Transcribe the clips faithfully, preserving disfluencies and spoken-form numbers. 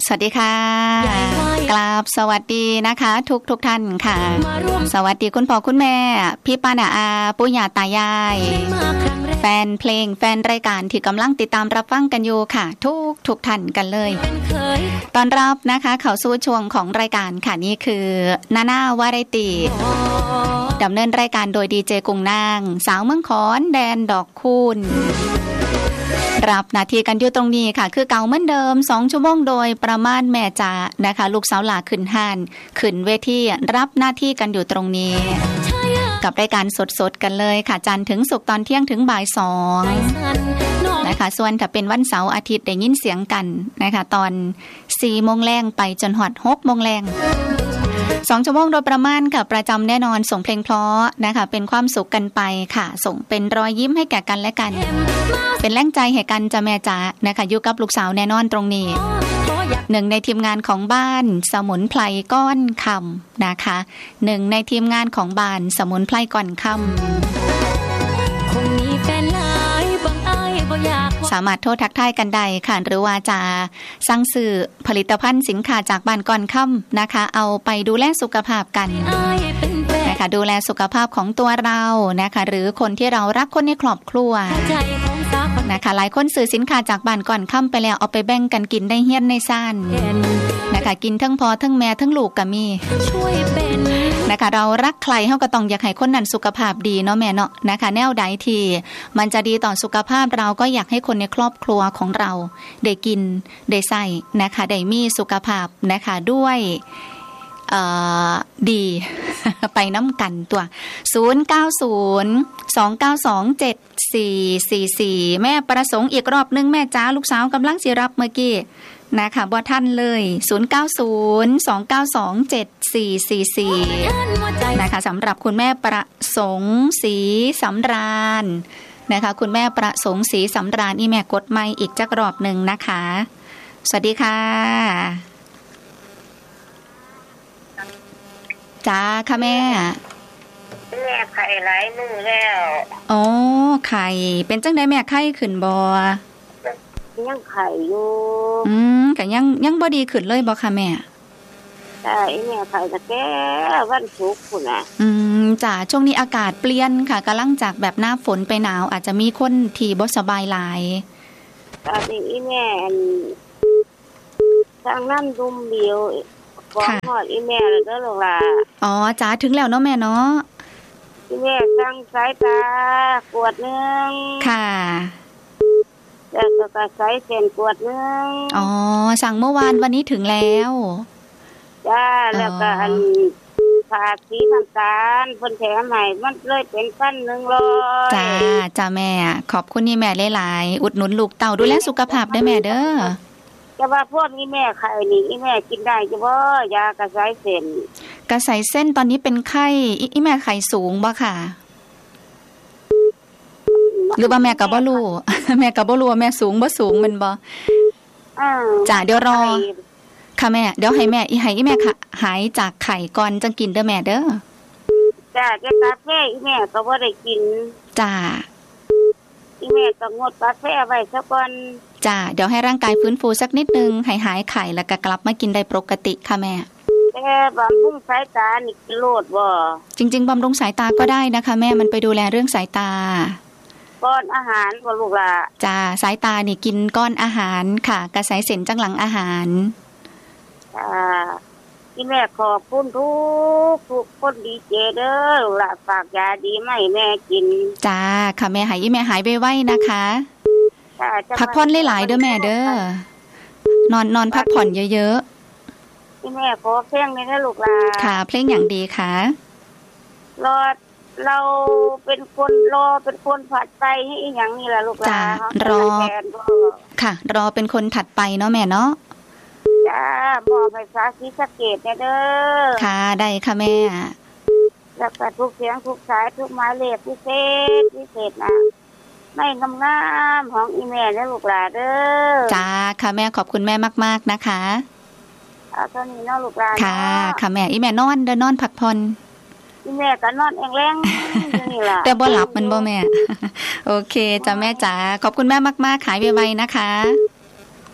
สวัสดีค่ะกราบสวัสดีนะคะทุกทุกท่านค่ะสวัสดีคุณพ่อคุณแม่พี่ป้าน้าอาปู่ย่าตายายแฟนเพลงแฟนรายการที่กำลังติดตามรับฟังกันอยู่ค่ะทุกทุกท่านกันเลยตอนรับนะคะเข้าสู่ช่วงของรายการค่ะนี่คือนาน่าวาไรตี้ดำเนินรายการโดยดีเจกุ้งนางสาวเมืองขอนแดนดอกคูณรับหน้าที่กันอยู่ตรงนี้ค่ะคือเก่าเหมือนเดิมสองชั่วโมงโดยประมาณแม่จ๋านะคะลูกสาวหลาขึ้นห้านขึ้นเวทีรับหน้าที่กันอยู่ตรงนี้กับรายการสดๆกันเลยค่ะจันทร์ถึงศุกร์ตอนเที่ยงถึงบ่ายสองนะคะส่วนถ้าเป็นวันเสาร์อาทิตย์ได้ยินเสียงกันนะคะตอนสี่โมงแรงไปจนหอดหกโมงแรงสองชั่วโมงโดยประมาณค่ะประจำแน่นอนส่งเพลงเพราะนะคะเป็นความสุขกันไปค่ะส่งเป็นรอยยิ้มให้แก่กันและกันเป็นแรงใจให้กันจะแม่จ๋านะคะอยู่กับลูกสาวแน่นอนตรงนี้หนึ่งในทีมงานของบ้านสมุนไพรก้อนคำนะคะหนึ่งในทีมงานของบ้านสมุนไพรก้อนคำสามารถโทรทักทายกันได้ค่ะหรือว่าจะสั่งซื้อผลิตภัณฑ์สินค้าจากบ้านก้อนคำนะคะเอาไปดูแลสุขภาพกันนะคะดูแลสุขภาพของตัวเรานะคะหรือคนที่เรารักคนในครอบครัวนะคะหลายคนซื้อสินค้าจากบ้านก่อนค่ำไปแล้วเอาไปแบ่งกันกินได้เฮี้ยนในซ่านนะคะกินทั้งพ่อทั้งแม่ทั้งลูกก็มีนะคะเรารักใครเฮาก็ต้องอยากให้คนนั้นสุขภาพดีเนาะแม่เนาะนะคะแนวใดที่มันจะดีต่อสุขภาพเราก็อยากให้คนในครอบครัวของเราได้กินได้ใส่นะคะได้มีสุขภาพนะคะด้วยดีไปน้ำกันตัวศูนย์ เก้า ศูนย์ สอง เก้า สอง เจ็ด สี่ สี่ สี่แม่ประสงค์อีกรอบนึงแม่จ้าลูกสาวกำลังสิรับเมื่อกี้นะคะบ่ทันเลยศูนย์ เก้า ศูนย์ สอง เก้า สอง เจ็ด สี่ สี่ สี่นะคะสำหรับคุณแม่ประสงค์ศรีสำราญนะคะคุณแม่ประสงค์ศรีสำราญนี่แม่กดไมค์อีกจักรอบนึงนะคะสวัสดีค่ะจ้าค่ะแม่แม่ไข่หลายมือแล้วอ๋อไข่เป็นจังได๋แม่ไข่ขึ้นบ่ยังไข่อยู่อืมก็ยังยังบ่ดีขึ้นเลยบ่ค่ะแม่ใช่แม่ไข่ตะแก่วันศุกร์พุ่นน่ะอืมจ้าช่วงนี้อากาศเปลี่ยนค่ะกำลังจากแบบหน้าฝนไปหนาวอาจจะมีคนที่บ่สบายหลายตอนนี้แม่ทางนั้นดุมเดียวฟ้องฮอดอีแม่แล้วเด้อลูกหล่ะอ๋อจ้าถึงแล้วเนาะแม่เนาะอีแม่สั่งสายตากวดนึงค่ะแล้วก็กระสายเส้นกวดนึงอ๋อสั่งเมื่อวานวันนี้ถึงแล้วจ้าแล้วก็อันผาสีน้ำตาลเพิ่นแถมให้มันเลยเป็นพันหนึ่งร้อยจ้าจ้าแม่ขอบคุณนี่แม่หลายๆอุดหนุนลูกเต้าดูแลสุขภาพด้วยแม่เด้อแต่ว่าพวกนี้แม่ไข่นี่อีแม่กินได้จ้ะบ่ยากระสายเส้นกระสายเส้นตอนนี้เป็นไข้อีแม่ไข้สูงบ่ค่ะหรือว่าแม่ก็บ่รู้แม่ก็บ่รู้ว่าแม่สูงบ่สูงมันบ่อ้าวจ้ะเดี๋ยวรอค่ะแม่เดี๋ยวให้แม่อีให้อีแม่หายจากไข้ก่อนจังกินเด้อแม่เด้อจ้ะแต่กาแฟอีแม่ก็บ่ได้กินจ้ะอีแม่ก็งดกาแฟไว้ซะก่อนจ้าเดี๋ยวให้ร่างกายฟื้นฟูสักนิดนึงให้หายไข้แล้วก็กลับมากินได้ปกติค่ะแม่แต่บำรุงสายตานี่กินโลดบ่จริงๆบำรุงสายตาก็ได้นะคะแม่มันไปดูแลเรื่องสายตาก้อนอาหารบ่ลูกล่ะจ้าสายตานี่กินก้อนอาหารค่ะกระสายเส้นจังหลังอาหารจ้าที่แม่ขอบคุณทุกทุกคนดีเจเด้อลูกล่ะฝากยาดีมาให้แม่กินจ้าค่ะแม่หายแม่หายไวๆนะคะพักผ่อนหลายๆเด้อแม่เด้อนอนนอนพักผ่อนเยอะๆที่แม่ขอเพลงนี้นะลูกหลานค่ะเพลงอย่างดีค่ะรอเราเป็นคนรอเป็นคนผัดไปให้อีหยังนี่แหละลูกหลานรอค่ะรอเป็นคนถัดไปเนาะแม่เนาะจ้ามอบให้สาธิตสะเกตเด้อค่ะได้ค่ะแม่แล้วก็ทุกเสียงทุกสายทุกหมายเลขพิเศษพิเศษนะไม่งามๆของอีแม่และลูกหลานเด้อจ้าค่ะแม่ขอบคุณแม่มากๆนะคะเอาตอนนี้เนาะลูกหลานค่ะค่ะแม่อีแม่นอนเด้อนอนพักผ่อนอีแม่ก็นอนแรงๆอยู่นี่ล่ะแต่บ่หลับมันบ่แม่โอเคจ้าแม่จ๋าขอบคุณแม่มากๆขายไวๆนะคะจ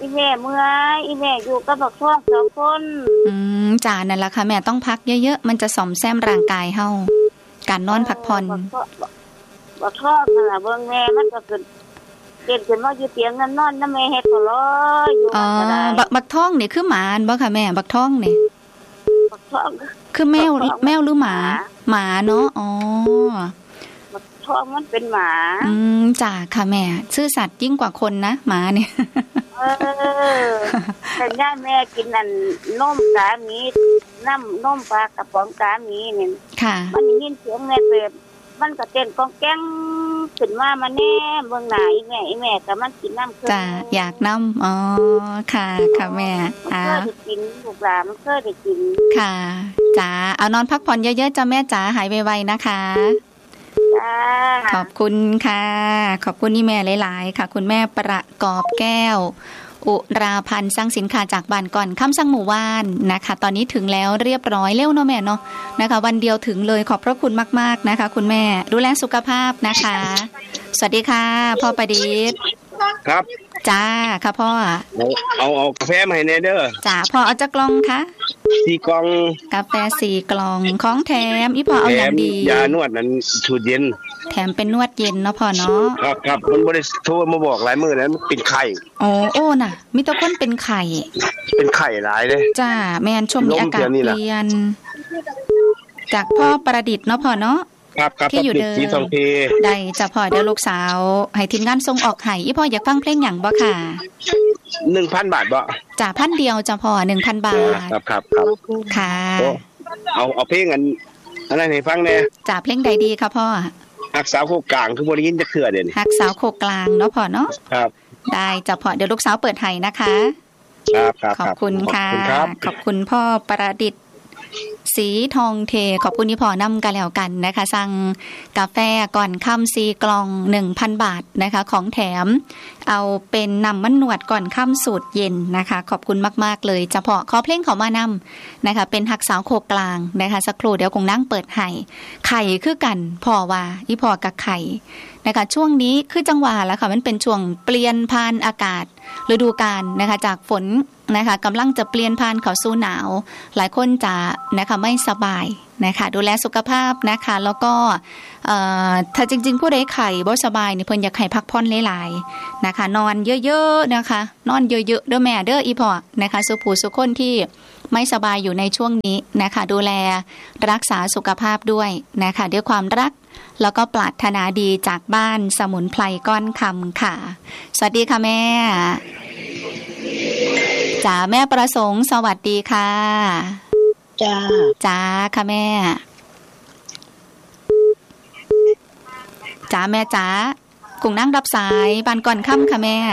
อีแม่เมื่อยอีแม่อยู่กับบักท้องสองคนอืมจ้านั่นล่ะค่ะแม่ต้องพักเยอะๆมันจะซ่อมแซมร่างกายเฮาการนอนพักผ่อนบักท้องนั่นล่ะเบิ่งแม่มันก็ขึ้นเกิดขึ้นมาอยู่เตียงนอนนำแม่เฮ็ดก็รออยู่อ๋อบักบักท้องนี่คือหมาบ่ค่ะแม่บักท้องนี่บักท้องคือแมวแมวหรือหมาหมาเนาะอ๋อบักท้องมันเป็นหมาอืมจ้าค่ะแม่ซื่อสัตย์ยิ่งกว่าคนนะหมาเนี่ยเออแต่ย่าแม่กินนั่นนมกาหมีน้ำนมปลากระป๋องกาหมีนี่ค่ะมันยินเสียงแม่เปิดมันก็เต้นก้องแก้งขึ้นมามาแน่เบิ่งหน้าอีแม่อีแม่ก็มันกินน้ำคือจ้าอยากน้ำอ๋อค่ะค่ะแม่อ่าเคยได้กินลูกหลานมันเคยได้กินค่ะจ้าเอานอนพักผ่อนเยอะๆจ้าแม่จ๋าหายไวๆนะคะขอบคุณค่ะขอบคุณนี่แม่หลายๆค่ะคุณแม่ประกอบแก้วอุราพันธ์สร้างสินค้าจากบ้านก่อนคำสั่งหมู่บ้านนะคะตอนนี้ถึงแล้วเรียบร้อยเร็วเนาะแม่เนาะนะคะวันเดียวถึงเลยขอบพระคุณมากๆนะคะคุณแม่ดูแลสุขภาพนะคะสวัสดีค่ะพ่อประดิษฐ์ครับจ้าค่ะพ่อเอาเอากาแฟมาให้แน่เด้อจ้าพ่อเอาจักกล่องคะสี่กล่องกาแฟสี่กล่องของแถมอีพ่อเอาอย่างดียานวดนั้นสูตรเย็นแถมเป็นนวดเย็นเนาะพ่อเนาะครับครับมันบ่ได้โทรมาบอกหลายมื้อแล้วมันเป็นไข้โอ้โอ้น่ะมีแต่คนเป็นไข้เป็นไข้หลายเลยจ้าแม่นช่วงนี้อากาศเปลี่ยนจากพ่อประดิษฐ์เนาะพ่อเนาะครับครับที่อยู่เดิมได้จะพ่อเดี๋ยวลูกสาวให้ทีมงานส่งออกให้อีพ่ออยากฟังเพลงหยังบ่ค่ะหนึ่งพัน บาทบ่จ้าพันเดียวจะพ่อ หนึ่งพัน บาทครับครับครับค่ะเอาเอาเพลงอันอันนั้นให้ฟังแน่จ้าเพลงใดดีครับพ่อฮักสาวโคกกลางคือบ่ได้ยินจักเทื่อเด้นี่ฮักสาวโคกกลางเนาะพ่อเนาะครับได้จะพ่อเดี๋ยวลูกสาวเปิดให้นะคะครับครับขอบคุณค่ะขอบคุณพ่อประดิษฐ์สีทองเทขอบคุณที่พอนำกันแล้วกันนะคะสั่งกาแฟก่อนค่ำซีกล่อง หนึ่งพัน บาทนะคะของแถมเอาเป็นนำมันนวดก่อนค่ำสูตรเย็นนะคะขอบคุณมากๆเลยจะพอขอเพลงเขามานำนะคะเป็นหักสาวโคกกลางนะคะสักครู่เดี๋ยวคงนั่งเปิดให้ไข่คือกันพอว่าอีพอกับไข่นะคะช่วงนี้คือจังหวะแล้วค่ะมันเป็นช่วงเปลี่ยนผ่านอากาศฤดูกาลนะคะจากฝนนะคะกำลังจะเปลี่ยนผ่านเข้าสู่หนาวหลายคนจะนะคะไม่สบายนะคะดูแลสุขภาพนะคะแล้วก็ถ้าจริงๆผู้ใดไข้บ่สบายนี่เพิ่นอยากให้พักผ่อนหลายๆนะคะนอนเยอะๆนะคะนอนเยอะๆเด้อแม่เด้ออีพ่อนะคะสุผู้สุคนที่ไม่สบายอยู่ในช่วงนี้นะคะดูแลรักษาสุขภาพด้วยนะคะด้วยความรักแล้วก็ปรารถนาดีจากบ้านสมุนไพรก้อนคำค่ะสวัสดีค่ะแม่จ๋าแม่ประสงค์สวัสดีค่ะจ้าจ้าค่ะแม่จ๋าแม่จ๋ากุ้งนั่งรับสายบ้านก่อนค่ำค่ะแม่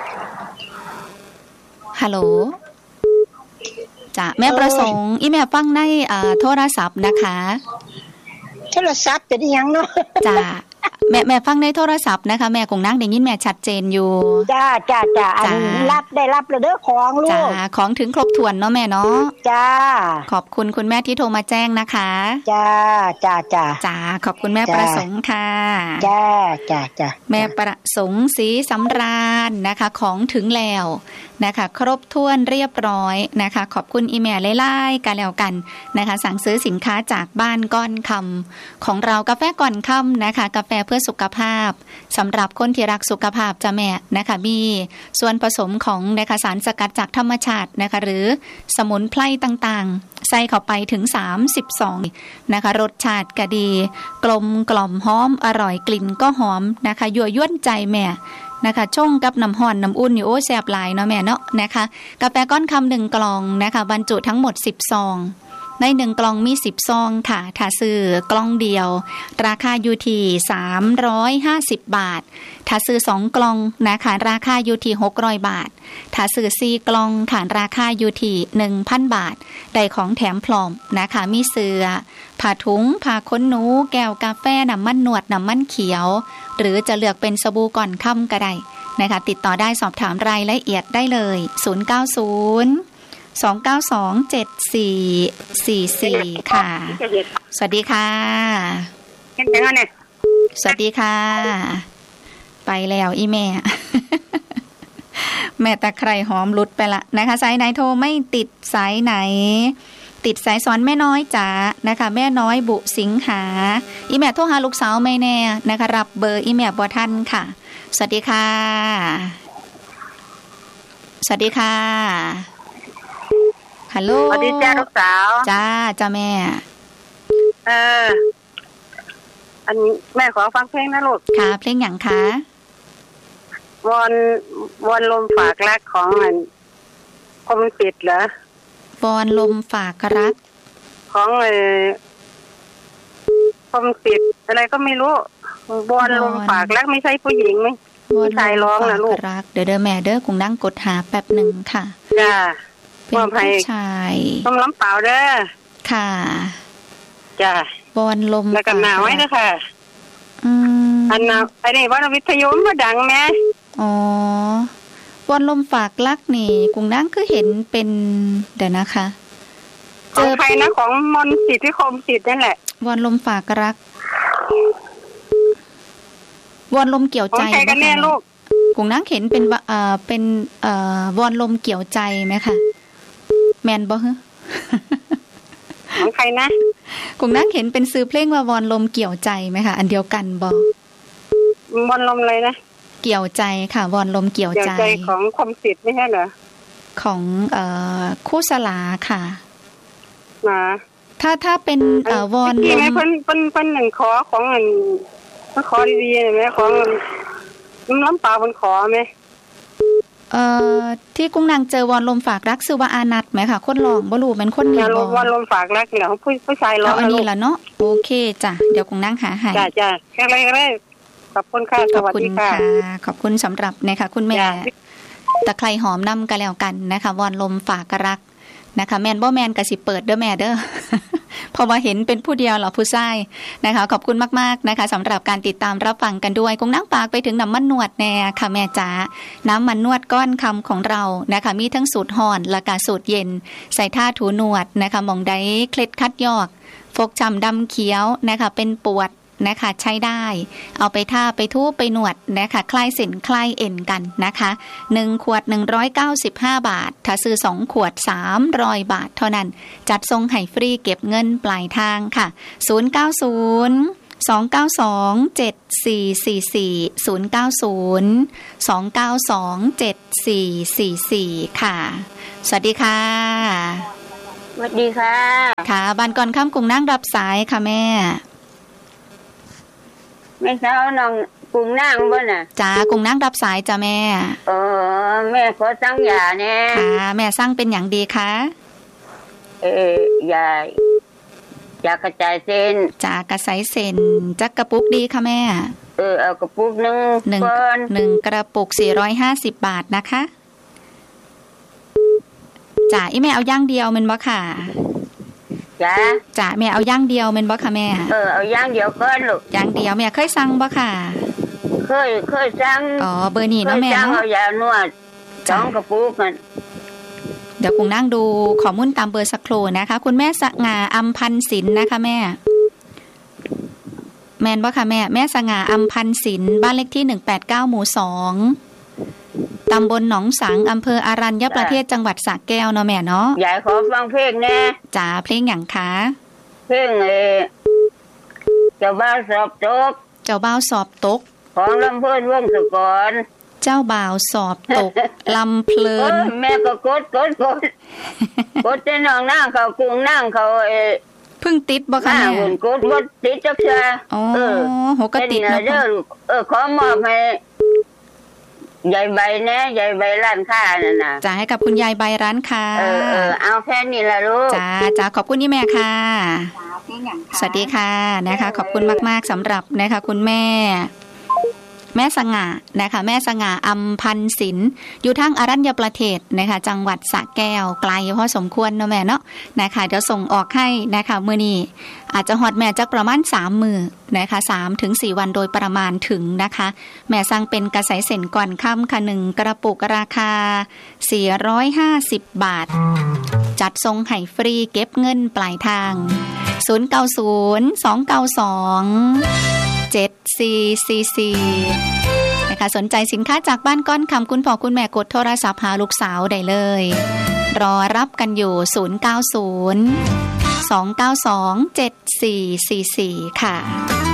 ฮัลโหลจ้าแม่ประสงค์อีแม่ฟังในโทรศัพท์นะคะโทรศัพท์เป็นยังเนาะจ้าแม่แม่ฟังในโทรศัพท์นะคะแม่คงนั่งได้ยินแม่ชัดเจนอยู่จ้าจ้าจ้าอันรับได้รับแล้วเด้อของลูกจ้าของถึงครบถ้วนเนาะแม่เนาะจ้าขอบคุณคุณแม่ที่โทรมาแจ้งนะคะจ้าจ้าจ้าจ้าขอบคุณแม่ประสงค์ค่ะจ้าจ้าจ้าแม่ประสงค์ศรีสำราญนะคะของถึงแล้วนะคะครบถ้วนเรียบร้อยนะคะขอบคุณอีเมลไล่ๆกันแล้วกันนะคะสั่งซื้อสินค้าจากบ้านก้อนคำของเรากาแฟก่อนค่ำนะคะกาแฟเพื่อสุขภาพสำหรับคนที่รักสุขภาพจ้ะแม่นะคะมีส่วนผสมของนะคะสารสกัดจากธรรมชาตินะคะหรือสมุนไพรต่างๆใส่เข้าไปถึงสามสิบสองนะคะรสชาติก็ดีกลมกล่อมหอมอร่อยกลิ่นก็หอมนะคะยั่วยวนใจแม่นะคะช่องกับน้ำห่อนน้ำอุ่นนี่โอ้แซ่บหลายเนาะแม่เนาะนะคะกาแฟก้อนคำหนึ่งกล่องนะคะบรรจุทั้งหมดสิบซองในหนึ่งกล่องมีสิบซองค่ะถ้าซื้อกล่องเดียวราคาอยู่ที่สามร้อยห้าสิบบาทถ้าซื้อสองกล่องนะคะราคาอยู่ที่หกร้อยบาทถ้าซื้อสี่กล่องค่ะราคาอยู่ที่ หนึ่งพัน บาทได้ของแถมพร้อมนะคะมีเสื้อผ้าถุงผ้าขนหนูแก้วกาแฟน้ำมันหนวดน้ำมันเขียวหรือจะเลือกเป็นสบู่ก่อนค่ำก็ได้นะคะติดต่อได้สอบถามรายละเอียดได้เลยศูนย์ เก้า ศูนย์ สอง เก้า สอง เจ็ด สี่ สี่ สี่ค่ะสวัสดีค่ะสวัสดีค่ะไปแล้วอีแม่แม่ตะไคร่หอมหลุดไปละนะคะสายไหนโทรไม่ติดสายไหนติดสายสอนแม่น้อยจ๋านะคะแม่น้อยบุสิงหาอีแม่โทรหาลูกสาวไม่แน่นะคะรับเบอร์อีแม่บ่ทันค่ะสวัสดีค่ะสวัสดีค่ะฮัลโหลสวัสดีจ้าลูกสาวจ้าจ้าแม่เอออันแม่ขอฟังเพลงนะลูกค่ะเพลงหยังคะวอนวอนลมฝากรักของมันคมปิดเหรอวอนลมฝากรักของเออคมปิดอะไรก็ไม่รู้วอนลมฝากรักไม่ใช่ผู้หญิงไหมผู้ชายร้องนะลูกเดี๋ยวเด้อแม่เด้อกุ้งนั่งกดหาแป๊บหนึ่งค่ะจ้าเป็นผู้ชายต้องล้ำเปล่าเด้อค่ะจ้าบอนลมแล้วกันหนาวไว้นะค่ะอืมอันน่ะไอ้นี่ว่าวิทยุมาดังแม่อ๋อบอนลมฝากรักนี่กุ้งนั่งคือเห็นเป็นเดี๋ยวนะคะเจอใครนะของมนต์สิทธิคมสิทธิ์นั่นแหละวอนลมฝากรักวอนลมเกี่ยวใจใครกันแน่ลูกกุ้งนั่งเห็นเป็นว่าเอ่อเป็นเอ่อวอนลมเกี่ยวใจไหมคะแมนบ่ฮะของใครนะกุ้งนั่งเห็นเป็นซื้อเพลงว่าวอนลมเกี่ยวใจไหมคะอันเดียวกันบ่วอนลมอะไรนะเกี่ยวใจค่ะวอนลมเกี่ยวใจของคมสิทธิ์ไม่ใช่เหรอของเอ่อคู่สลาค่ะนะถ้าถ้าเป็นเอ่อวอนลมเพิ่นเพิ่นเพิ่นหนึ่งขอของอันมาขอดีๆไหมของน้ำล้ำปลาบนขอไหมเอ่อที่กุ้งนางเจอวอนลมฝากรักซื้อว่าอานัทไหมค่ะคนร้องบ่รู้เป็นคนนี้บ่วอนลมฝากรักเหรอผู้ผู้ชายร้องอันนี้ล่ะเนาะโอเคจ้ะเดี๋ยวกุ้งนางหาให้จ้ะจ้ะแค่ไรก็ได้ขอบคุณค่ะสวัสดีค่ะขอบคุณสำหรับนะคะคุณแม่ตะไคร่หอมนำกันแล้วกันนะคะวอนลมฝากรักนะคะแมนบ่แมนก็สิเปิดเด้อแม่เด้อพอมาเห็นเป็นผู้เดียวเหรอผู้ชายนะคะขอบคุณมากๆนะคะสำหรับการติดตามรับฟังกันด้วยกุ้งนั่งฝากไปถึงน้ำมันนวดแน่ค่ะแม่จ๋าน้ำมันนวดก้อนคำของเรานะคะมีทั้งสูตรห่อนและก็สูตรเย็นใส่ท่าถูหนวดนะคะมองได้เคล็ดคัดยอกฟกช้ำดำเขียวนะคะเป็นปวดนะคะใช้ได้เอาไปท่าไปทู่ไปหนวดนะคะคลายเส้นคลายเอ็นกันนะคะหนึ่งขวดหนึ่งร้อยเก้าสิบห้าบาทถ้าซื้อสองขวดสามร้อยบาทเท่านั้นจัดส่งให้ฟรีเก็บเงินปลายทางค่ะศูนย์ เก้า ศูนย์ สอง เก้า สอง เจ็ด สี่ สี่ สี่ ศูนย์ เก้า ศูนย์ สอง เก้า สอง เจ็ด สี่ สี่ สี่ค่ะสวัสดีค่ะสวัสดีค่ะค่ะบ้านก่อนค่ำกุ้งนั่งรับสายค่ะแม่แม่สาวน้องกุ้งนั่งบ่น่ะจ้ากุ้งนั่งรับสายจ้าแม่เออแม่ขอสั่งยาแน่ค่ะแม่สั่งเป็นอย่างดีคะเออยายากระจายเส้นจากระสายเส้นจักกระปุกดีค่ะแม่เออเอากระปุกนึงหนึ่งหนึ่งกระปุกสี่ร้อยห้าสิบบาทนะคะจ้าอีแม่เอาย่างเดียวมันบ่ค่ะจ้าจ้าแม่เอาย่างเดียวแม่นบ่ค่ะแม่เออเอาย่างเดียวก่อนลูกย่างเดียวแม่เคยสั่งบ่ค่ะเคยเคยสั่งอ๋อเบอร์นี้เนาะแม่เนาะเอายานวดสองกระปุกกันเดี๋ยวกุ้งนั่งดูข้อมูลตามเบอร์สักครู่นะคะคุณแม่สง่าอำพันศิลป์นะคะแม่แม่นบ่ค่ะแม่แม่สง่าอำพันศิลป์บ้านเลขที่หนึ่งแปดเก้าหมู่สองตำบลหนองสังอำเภออารัญญประเทศจังหวัดสระแก้วเนาะแม่เนาะยายขอฟังเพลงแน่จ้าเพลงหยังคะเพลงเอเจ้าบ่าวสอบตกเจ้าบ่าวสอบตกของลำเพิ่นวงศกรเจ้าบ่าวสอบตกลำเพลินแม่ก็กดกดกดกดจะน้องนั่งเขากุ้งนั่งเขาเอเพิ่งติดบ่คะแม่กดบ่ติดจักซะเออโหก็ติดเนาะเออขอมอบให้ยายใบแน่ยายใบร้านค้านั่นน่ะจ้าให้กับคุณยายใบร้านค้าเออเออเอาแค่นี้ล่ะลูกจ้าจ้าขอบคุณนี่แม่ค่ะสวัสดีค่ะนะคะขอบคุณมากๆสำหรับนะคะคุณแม่แม่สง่านะคะแม่สง่าอำพันศิลป์อยู่ทางอรัญญประเทศนะคะจังหวัดสระแก้วไกลพอสมควรเนาะแม่เนาะนะคะเดี๋ยวส่งออกให้นะคะมื้อนี้อาจจะฮอดแม่จักประมาณสามมื้อนะคะสามถึงสี่วันโดยประมาณถึงนะคะแม่สั่งเป็นกระสายเส้นก่อนค่ำค่ะหนึ่งกระปุกราคาสี่ร้อยห้าสิบบาทจัดส่งให้ฟรีเก็บเงินปลายทางศูนย์ เก้า ศูนย์ สอง เก้า สอง เจ็ด สี่ สี่ สี่นะคะสนใจสินค้าจากบ้านก้อนคำคุณพ่อคุณแม่กดโทรศัพท์หาลูกสาวได้เลยรอรับกันอยู่ศูนย์ เก้า ศูนย์ สอง เก้า สอง เจ็ด สี่ สี่ สี่ค่ะ